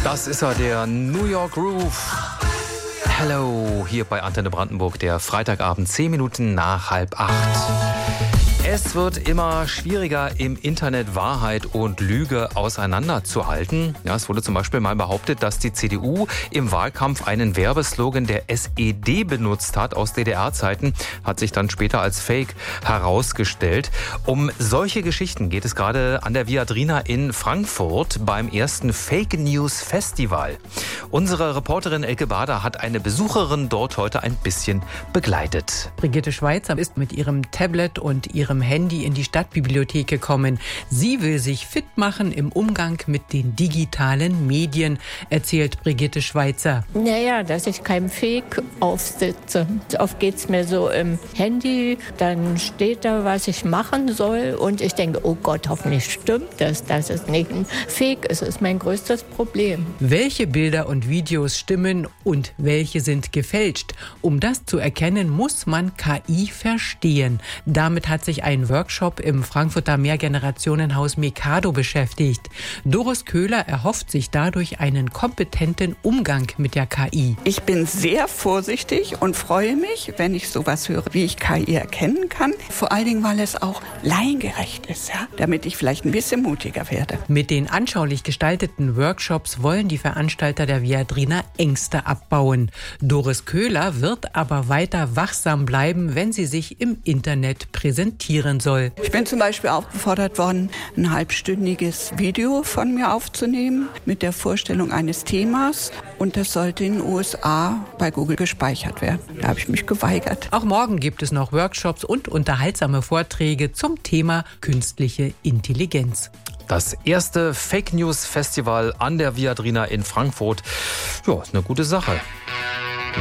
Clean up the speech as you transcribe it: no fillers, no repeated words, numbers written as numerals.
Das ist er, der New York Groove. Hello, hier bei Antenne Brandenburg, der Freitagabend, 10 Minuten nach 7:30. Es wird immer schwieriger, im Internet Wahrheit und Lüge auseinanderzuhalten. Ja, es wurde zum Beispiel mal behauptet, dass die CDU im Wahlkampf einen Werbeslogan der SED benutzt hat aus DDR-Zeiten, hat sich dann später als Fake herausgestellt. Um solche Geschichten geht es gerade an der Viadrina in Frankfurt beim ersten Fake News Festival. Unsere Reporterin Elke Bader hat eine Besucherin dort heute ein bisschen begleitet. Brigitte Schweizer ist mit ihrem Tablet und ihrem Handy in die Stadtbibliothek gekommen. Sie will sich fit machen im Umgang mit den digitalen Medien, erzählt Brigitte Schweizer. Naja, dass ich kein Fake aufsitze. Oft geht es mir so im Handy, dann steht da, was ich machen soll und ich denke, oh Gott, hoffentlich stimmt das, dass es nicht ein Fake ist. Das ist mein größtes Problem. Welche Bilder und Videos stimmen und welche sind gefälscht? Um das zu erkennen, muss man KI verstehen. Damit hat sich ein Workshop im Frankfurter Mehrgenerationenhaus Mikado beschäftigt. Doris Köhler erhofft sich dadurch einen kompetenten Umgang mit der KI. Ich bin sehr vorsichtig und freue mich, wenn ich sowas höre, wie ich KI erkennen kann. Vor allen Dingen, weil es auch laiengerecht ist, ja? Damit ich vielleicht ein bisschen mutiger werde. Mit den anschaulich gestalteten Workshops wollen die Veranstalter der Viadrina Ängste abbauen. Doris Köhler wird aber weiter wachsam bleiben, wenn sie sich im Internet präsentieren soll. Ich bin zum Beispiel aufgefordert worden, ein halbstündiges Video von mir aufzunehmen mit der Vorstellung eines Themas und das sollte in den USA bei Google gespeichert werden. Da habe ich mich geweigert. Auch morgen gibt es noch Workshops und unterhaltsame Vorträge zum Thema künstliche Intelligenz. Das erste Fake News Festival an der Viadrina in Frankfurt. Ja, ist eine gute Sache.